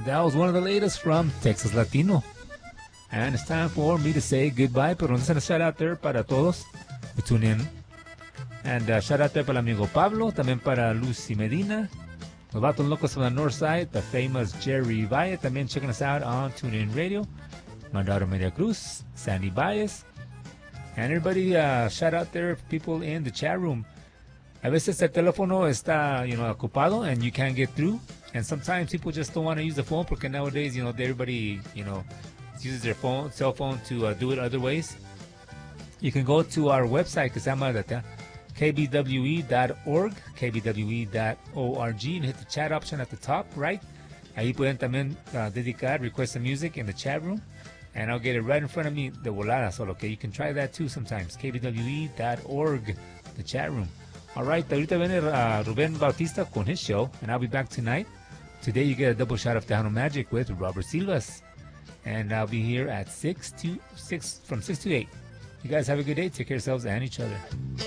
that was one of the latest from Texas Latino. And it's time for me to say goodbye. Pero no se a shout out there para todos who tune in. And shout out there para el amigo Pablo, también para Lucy Medina, los Vatos Locos from the North Side, the famous Jerry Valle, también checking us out on TuneIn Radio, my daughter Maria Cruz, Sandy Baez, and everybody, shout out there, people in the chat room. A veces el teléfono está, ocupado and you can't get through. And sometimes people just don't want to use the phone because nowadays, everybody, uses their cell phone to do it other ways. You can go to our website que se llama kbwe.org, kbwe.org, and hit the chat option at the top right. Ahí pueden también dedicar, request some music in the chat room, and I'll get it right in front of me, de volada, solo que you can try that too sometimes, kbwe.org, the chat room. All right, ahorita viene Ruben Bautista con his show, and I'll be back tonight. Today you get a double shot of Tejano Magic with Robert Silvas, and I'll be here at from 6 to 8. You guys have a good day. Take care of yourselves and each other.